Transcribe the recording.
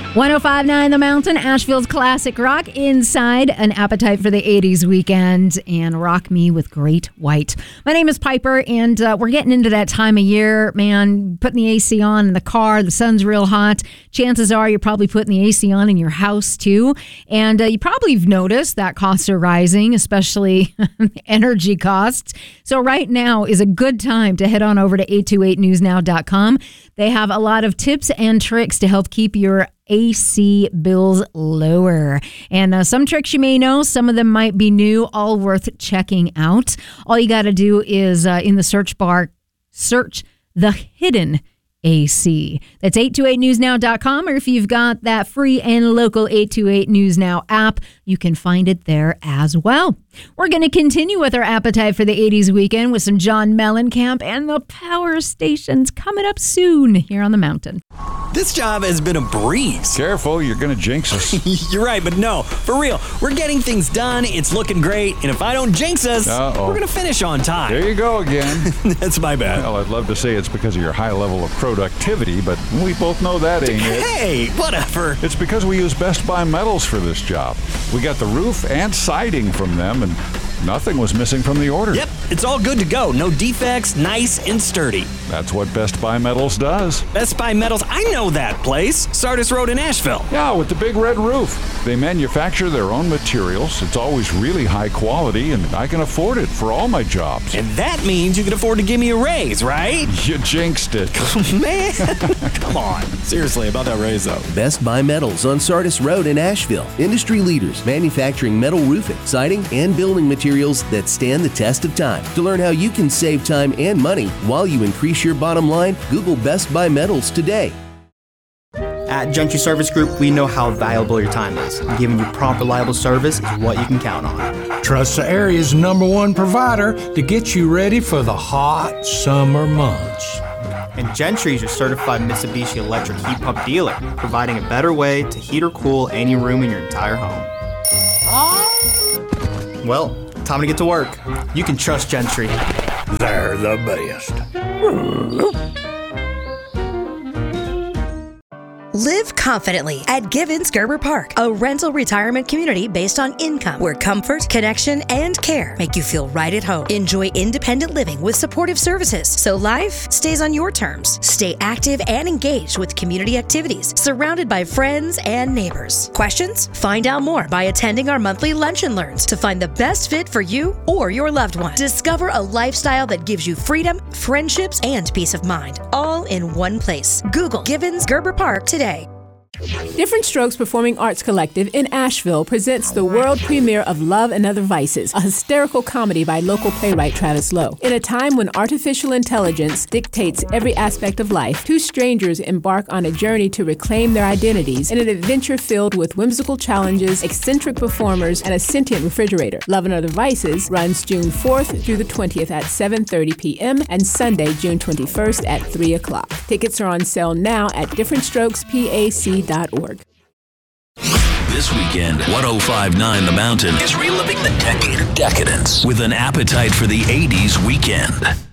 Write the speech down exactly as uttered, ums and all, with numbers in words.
one oh five point nine The Mountain, Asheville's classic rock, inside an appetite for the eighties weekend, and rock me with Great White. My name is Piper, and uh, we're getting into that time of year, man, putting the A C on in the car, the sun's real hot. Chances are you're probably putting the A C on in your house, too. And uh, you probably have noticed that costs are rising, especially energy costs. So right now is a good time to head on over to eight two eight news now dot com. They have a lot of tips and tricks to help keep your A C bills lower. And uh, some tricks you may know, some of them might be new, all worth checking out. All you got to do is uh, in the search bar, search the hidden A C. That's eight two eight news now dot com, or if you've got that free and local eight two eight News Now app, you can find it there as well. We're going to continue with our appetite for the eighties weekend with some John Mellencamp and the Power Stations coming up soon here on the mountain. This job has been a breeze. Careful, you're going to jinx us. You're right, but no, for real. We're getting things done. It's looking great. And if I don't jinx us, Uh-oh. we're going to finish on time. There you go again. That's my bad. Well, I'd love to say it's because of your high level of productivity, but we both know that ain't it. Hey, whatever. It's because we use Best Buy Metals for this job. We got the roof and siding from them, and nothing was missing from the order. Yep, it's all good to go. No defects, nice and sturdy. That's what Best Buy Metals does. Best Buy Metals, I know that place. Sardis Road in Asheville. Yeah, with the big red roof. They manufacture their own materials. It's always really high quality, and I can afford it for all my jobs. And that means you can afford to give me a raise, right? You jinxed it. Man, come on. Seriously, about that raise, though. Best Buy Metals on Sardis Road in Asheville. Industry leaders manufacturing metal roofing, siding, and building materials that stand the test of time. To learn how you can save time and money while you increase your bottom line, Google Best Buy Metals today. At Gentry Service Group, we know how valuable your time is. Giving you prompt, reliable service is what you can count on. Trust the area's number one provider to get you ready for the hot summer months. And Gentry is your certified Mitsubishi electric heat pump dealer, providing a better way to heat or cool any room in your entire home. Well, time to get to work. You can trust Gentry. They're the best. Live confidently at Givens Gerber Park, a rental retirement community based on income, where comfort, connection, and care make you feel right at home. Enjoy independent living with supportive services, so life stays on your terms. Stay active and engaged with community activities, surrounded by friends and neighbors. Questions? Find out more by attending our monthly Lunch and Learns to find the best fit for you or your loved one. Discover a lifestyle that gives you freedom, friendships, and peace of mind, all in one place. Google Givens Gerber Park today. Different Strokes Performing Arts Collective in Asheville presents the world premiere of Love and Other Vices, a hysterical comedy by local playwright Travis Lowe. In a time when artificial intelligence dictates every aspect of life, two strangers embark on a journey to reclaim their identities in an adventure filled with whimsical challenges, eccentric performers, and a sentient refrigerator. Love and Other Vices runs June fourth through the twentieth at seven thirty p.m. and Sunday, June twenty-first at three o'clock. Tickets are on sale now at different strokes pac dot org. This weekend, one oh five point nine The Mountain is reliving the decade of decadence with an appetite for the eighties weekend.